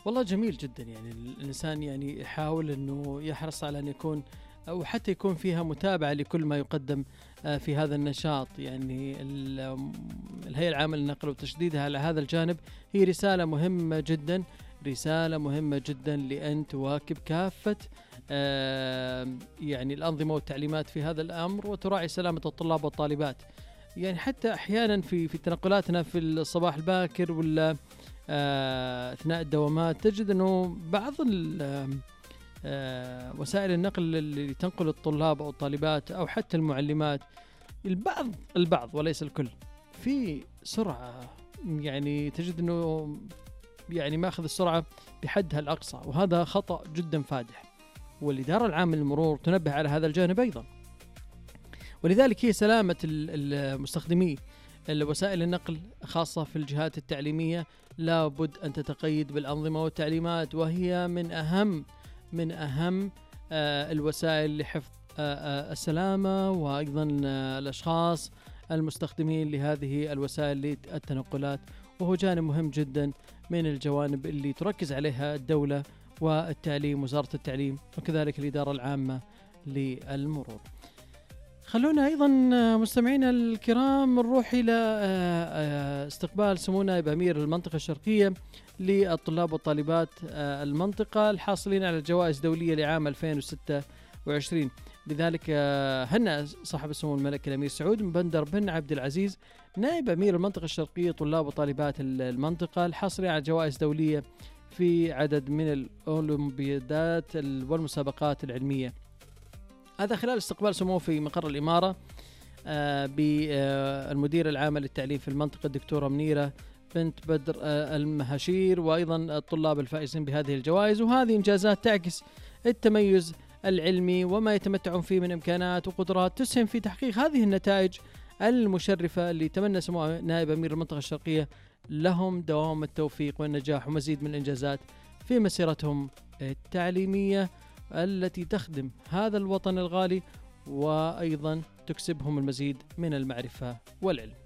والله جميل جدا، يعني الإنسان يعني يحاول أنه يحرص على أن يكون أو حتى يكون فيها متابعة لكل ما يقدم في هذا النشاط. يعني الهيئة العامة للنقل وتشديدها على هذا الجانب هي رسالة مهمة جدا، رسالة مهمة جدا لأن تواكب كافة يعني الأنظمة والتعليمات في هذا الأمر، وتراعي سلامة الطلاب والطالبات. يعني حتى أحيانا في تنقلاتنا في الصباح الباكر ولا أثناء الدوامات تجد أنه بعض وسائل النقل اللي تنقل الطلاب أو الطالبات أو حتى المعلمات، البعض وليس الكل، في سرعة، يعني تجد أنه يعني ماخذ السرعة بحدها الأقصى، وهذا خطأ جدا فادح، والإدارة العامة للمرور تنبه على هذا الجانب أيضا. ولذلك هي سلامة المستخدمي وسائل النقل خاصة في الجهات التعليمية لابد أن تتقيد بالأنظمة والتعليمات، وهي من أهم الوسائل لحفظ السلامة، وأيضا الأشخاص المستخدمين لهذه الوسائل للتنقلات، وهو جانب مهم جدا من الجوانب اللي تركز عليها الدولة والتعليم، وزارة التعليم، وكذلك الإدارة العامة للمرور. خلونا أيضا مستمعينا الكرام نروح إلى استقبال سمو نائب أمير المنطقة الشرقية للطلاب والطالبات المنطقة الحاصلين على جوائز دولية لعام 2026. لذلك هنأ صاحب السمو الملك الأمير سعود بن بندر بن عبد العزيز نائب أمير المنطقة الشرقية طلاب وطالبات المنطقة الحاصلين على جوائز دولية في عدد من الأولمبيادات والمسابقات العلمية، هذا خلال استقبال سموه في مقر الإمارة بالمديرة العامة للتعليم في المنطقة الدكتورة منيرة بنت بدر المهاشير، وأيضا الطلاب الفائزين بهذه الجوائز. وهذه إنجازات تعكس التميز العلمي وما يتمتعون فيه من إمكانات وقدرات تسهم في تحقيق هذه النتائج المشرفة اللي تمنى سمو نائب أمير المنطقة الشرقية لهم دوام التوفيق والنجاح ومزيد من الإنجازات في مسيرتهم التعليمية التي تخدم هذا الوطن الغالي، وأيضا تكسبهم المزيد من المعرفة والعلم.